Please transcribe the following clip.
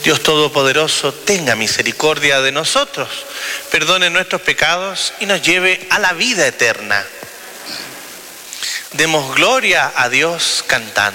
Dios Todopoderoso, tenga misericordia de nosotros, perdone nuestros pecados y nos lleve a la vida eterna. Demos gloria a Dios cantando.